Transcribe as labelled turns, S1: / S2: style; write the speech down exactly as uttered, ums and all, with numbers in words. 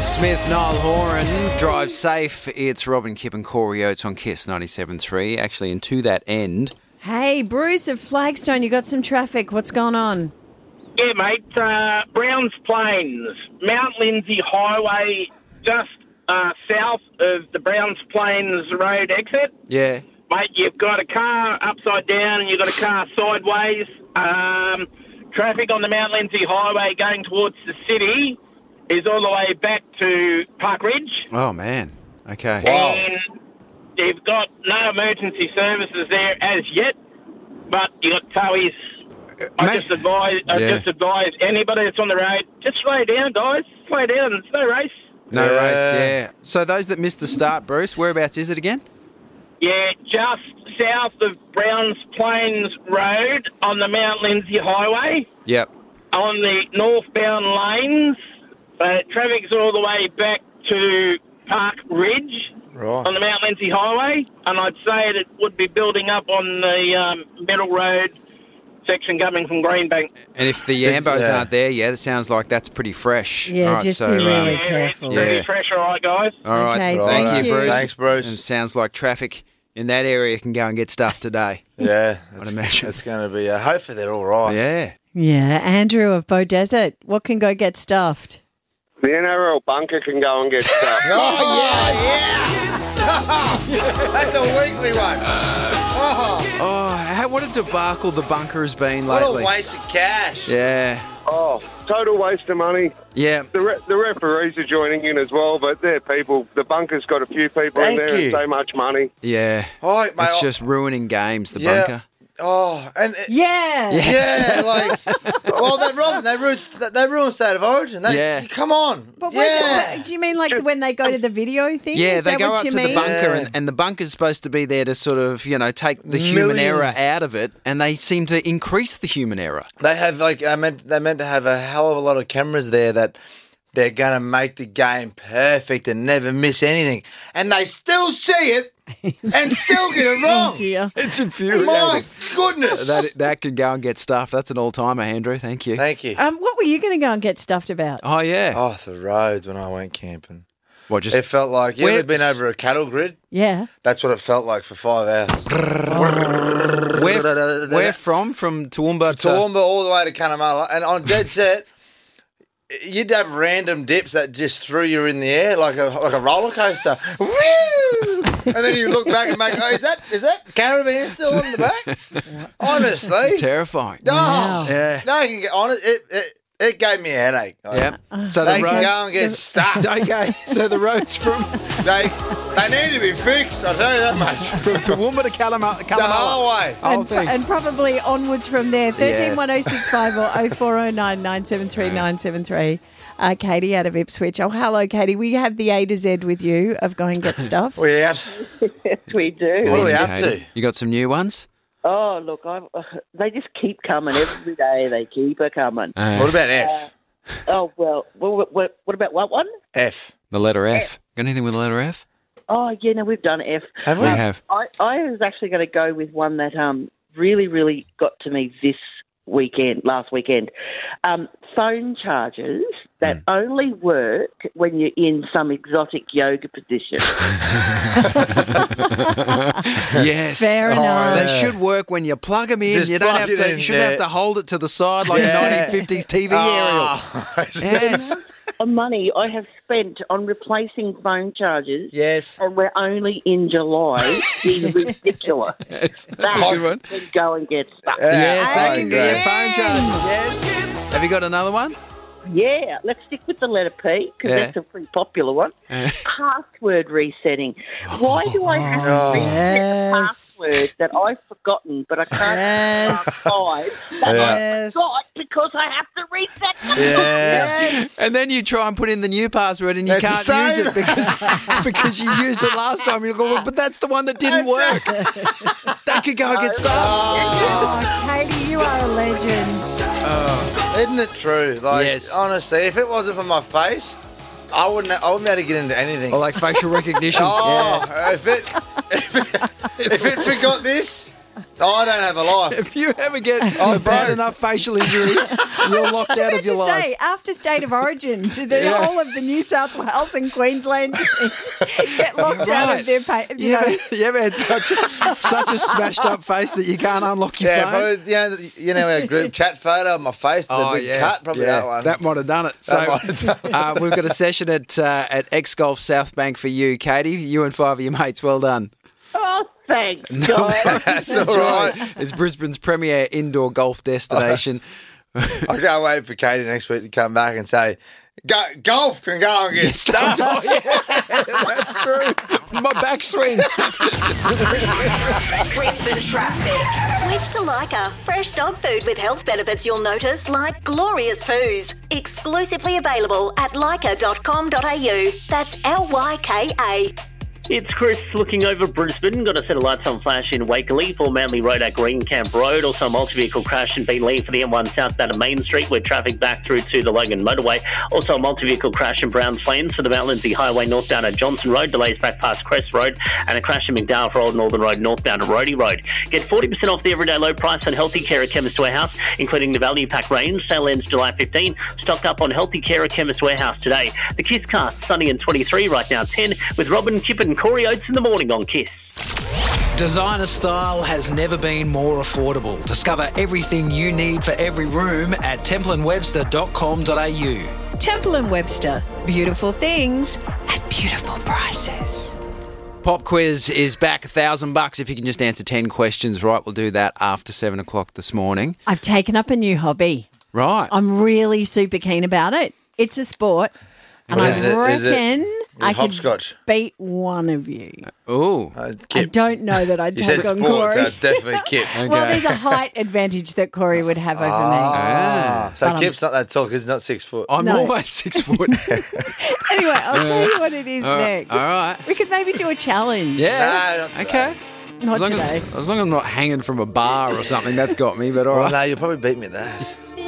S1: Smith, Niall Horan, Drive Safe. It's Robin Kipp and Corey Oates on Kiss ninety-seven point three. Actually, and to that end...
S2: Hey, Bruce of Flagstone, you got some traffic. What's going on?
S3: Yeah, mate. Uh, Browns Plains, Mount Lindsay Highway, just uh, south of the Browns Plains Road exit.
S1: Yeah.
S3: Mate, you've got a car upside down and you've got a car sideways. Um, traffic on the Mount Lindsay Highway going towards the city is all the way back to Park Ridge.
S1: Oh, man. Okay.
S3: Wow. And you've got no emergency services there as yet, but you've got towies. I
S1: Mate.
S3: just advise, I
S1: Yeah.
S3: just advise anybody that's on the road, just slow down, guys. Slow down. It's no race.
S1: No
S4: Yeah.
S1: race, yeah. So those that missed the start, Bruce, whereabouts is it again?
S3: Yeah, just south of Browns Plains Road on the Mount Lindsay Highway,
S1: Yep.
S3: on the northbound lanes. Uh, traffic's all the way back to Park Ridge
S4: Right.
S3: on the Mount Lindsay Highway, and I'd say it would be building up on the um, Middle Road section coming from Greenbank.
S1: And if the Ambos
S4: Yeah.
S1: aren't there, yeah, it sounds like that's pretty fresh.
S2: Yeah,
S1: All right,
S2: just
S1: so,
S2: be really
S1: um,
S2: careful.
S3: It's pretty
S1: Yeah.
S3: fresh, all right, guys.
S1: All right.
S2: Okay,
S4: Right.
S1: Thank
S2: thank
S1: you,
S2: you.
S1: Bruce.
S4: Thanks, Bruce.
S1: And it sounds like traffic in that area can go and get stuff today.
S4: Yeah,
S1: I'd imagine.
S4: it's going to be. Uh, hopefully, they're all right.
S1: Yeah.
S2: Yeah, Andrew of Bow Desert, what can go get stuffed?
S5: The N R L bunker can go and get stuff.
S4: Oh, yeah, yeah. That's a weekly one. Oh,
S1: Oh, how, what a debacle the bunker has been
S4: what
S1: lately.
S4: a waste of cash.
S1: Yeah.
S5: Oh, total waste of money.
S1: Yeah.
S5: The re- the referees are joining in as well, but they're people. The bunker's got a few people
S4: Thank
S5: in there
S4: you.
S5: and so much money.
S1: Yeah.
S4: Oh, mate,
S1: It's
S4: I-
S1: just ruining games, the
S4: Yeah.
S1: bunker.
S4: Oh, and it-
S2: Yeah.
S4: yeah, like, well, they Robin, they ruined, they ruined State of Origin. They,
S1: Yeah.
S4: come on.
S2: But wait,
S4: yeah.
S2: but do you mean like when they go to the video thing?
S1: Yeah,
S2: Is
S1: they
S2: that
S1: go
S2: what
S1: up
S2: you
S1: to
S2: mean?
S1: the bunker,
S4: Yeah.
S1: and, and the bunker's supposed to be there to sort of, you know, take the human
S4: Millions.
S1: error out of it, and they seem to increase the human error.
S4: They have like I meant they meant to have a hell of a lot of cameras there that they're gonna make the game perfect and never miss anything, and they still see it and still get it wrong.
S2: Oh, dear.
S1: It's infuriating.
S4: My goodness!
S1: That that could go and get stuffed. That's an all-timer, Andrew. Thank you.
S4: Thank you.
S2: Um, what were you going to go and get stuffed about?
S1: Oh, yeah.
S4: Oh, the roads when I went camping.
S1: What, just...
S4: It felt like you
S1: Where-
S4: ever been over a cattle grid?
S2: Yeah.
S4: That's what it felt like for five hours.
S1: Where, where from? From Toowoomba to...
S4: Toowoomba all the way to Cunnamulla, and on dead set, you'd have random dips that just threw you in the air like a like a roller coaster. Woo! And then you look back and make, oh, is that is that caravan still in the back? Honestly,
S1: Terrifying.
S4: oh,
S1: Yeah.
S4: no, you can get honest. It, it it gave me a headache. Like,
S1: Yep. So
S4: They
S1: the
S4: can
S1: roads...
S4: go and get stuck.
S1: Okay, so the roads from
S4: They they need to be fixed. I'll tell you that much.
S1: from Toowoomba to Callum-
S4: The
S1: Callum-
S4: whole way.
S1: whole
S2: and,
S1: thing.
S2: and probably onwards from there. thirteen
S1: Yeah.
S2: one oh six five or oh four oh nine nine seven three nine seven three. Uh, Katie out of Ipswich. Oh, hello, Katie. We have the A to Z with you of go and get stuffs.
S4: We out.
S6: Yes, we do.
S4: What do we
S1: Morning,
S4: up
S1: Katie.
S4: to?
S1: You got some new ones?
S6: Oh, look, I've, uh, they just keep coming every day. They keep a coming.
S1: Uh,
S4: What about F?
S6: Oh, well, what, what, what about what one?
S4: F.
S1: the letter F. Got anything with the letter F?
S6: Oh, yeah, no, we've done F.
S4: Have
S1: We
S4: we?
S1: have.
S6: I, I was actually going to go with one that um really, really got to me this weekend, last weekend. Um, phone chargers that only work when you're in some exotic yoga position.
S1: Yes.
S2: Fair
S4: Oh,
S2: enough.
S1: They should work when you plug them in.
S4: Just
S1: you don't
S4: plug
S1: have
S4: it
S1: to.
S4: in
S1: You shouldn't
S4: there.
S1: have to hold it to the side like
S4: Yeah.
S1: a nineteen fifties T V aerial.
S4: Oh,
S1: Yes.
S6: The money I have spent on replacing phone chargers,
S1: Yes.
S6: and we're only in July, is ridiculous.
S1: That's a
S6: That
S1: good one.
S6: can go and get stuck.
S1: Yes,
S4: I
S1: that can
S4: agree.
S1: get your phone charges. Yes. Have you got another one?
S6: Yeah, let's stick with the letter P because
S1: Yeah.
S6: that's a pretty popular one.
S1: Yeah.
S6: Password resetting. Why do I have to
S4: Oh.
S6: reset
S2: Yes.
S6: the password that I've forgotten, but I can't
S2: Yes.
S6: find that
S2: Yes.
S6: I forgot because I have to reset the
S4: Yeah.
S2: Yes.
S1: And then you try and put in the new password and you
S4: That's the
S1: can't use
S4: same.
S1: it because because you used it last time. You go, well, but that's the one that didn't work. That could go and get stuck.
S2: Oh, Katie, you are a legend.
S4: Isn't it true? Like,
S1: Yes.
S4: honestly, if it wasn't for my face, I wouldn't. I wouldn't be able to get into anything.
S1: Or like facial recognition.
S4: oh, if it, if it if it forgot this, I don't have a life.
S1: If you ever get
S4: I'm
S1: a bad
S4: broke.
S1: enough facial injury, you're locked out
S2: I
S1: of your
S2: to
S1: life.
S2: say, after state of origin, to the
S1: Yeah.
S2: whole of the New South Wales and Queensland teams get locked out
S1: Right.
S2: of their pay. You
S1: You
S2: know,
S1: ever, you ever had such a, such a smashed up face that you can't unlock your
S4: Yeah,
S1: phone?
S4: probably, you know, you know our group chat photo of my face, the big cut, probably
S1: yeah,
S4: that one.
S1: That might have done it. So
S4: That might have done
S1: uh, we've got a session at uh, at X Golf South Bank for you, Katie. You and five of your mates. Well done.
S6: Oh, thanks, guys.
S4: That's all right.
S1: It's Brisbane's premier indoor golf destination.
S4: I can't wait for Katie next week to come back and say, Go, golf can go and get started.
S1: Oh, yeah, that's true. My backswing.
S7: Brisbane traffic. Switch to Lyca. Fresh dog food with health benefits you'll notice, like glorious poos. Exclusively available at lyca dot com dot a u. That's L Y K A.
S8: It's Chris looking over Brisbane. Got a set of lights on flash in Wakeley for Manly Road at Green Camp Road. Also a multi-vehicle crash in Beenleigh for the M one southbound of Main Street with traffic back through to the Logan Motorway. Also a multi-vehicle crash in Browns Plains for the Mount Lindsay Highway northbound at Johnson Road. Delays back past Crest Road. And a crash in McDowell for Old Northern Road northbound at Rhodey Road. Get forty percent off the everyday low price on Healthy Care at Chemist Warehouse, including the Value Pack range. Sale ends July fifteenth. Stock up on Healthy Care at Chemist Warehouse today. The Kiss Cast, sunny and twenty-three, right now ten, with Robin, Kip and Corey Oates in the morning on Kiss.
S9: Designer style has never been more affordable. Discover everything you need for every room at temple and webster dot com dot a u.
S2: Temple and Webster, beautiful things at beautiful prices.
S1: Pop quiz is back a thousand bucks if you can just answer ten questions right. We'll do that after seven o'clock this morning.
S2: I've taken up a new hobby.
S1: Right.
S2: I'm really super keen about it. It's a sport, and
S4: What
S2: I
S4: is it? Is it-
S2: reckon I could
S4: hopscotch?
S2: beat one of you.
S1: Ooh.
S4: Uh,
S2: I
S4: Kip.
S2: don't know that I'd
S4: You
S2: take
S4: said
S2: on
S4: sport,
S2: Corey.
S4: so it's definitely Kip.
S1: Okay.
S2: Well, there's a height advantage that Corey would have over
S4: Ah, so
S2: But I'm-
S4: Kip's not that tall because he's not six foot.
S1: I'm
S2: No.
S1: almost six foot.
S2: me. Anyway, I'll tell you what it is
S1: All right,
S2: next.
S1: all right.
S2: We could maybe do a challenge.
S1: Yeah.
S4: No, not today.
S1: Okay.
S2: Not
S1: as long
S2: today.
S1: As, as long as I'm not hanging from a bar or something, that's got me. But all
S4: Well,
S1: right.
S4: no, you'll probably beat me at that.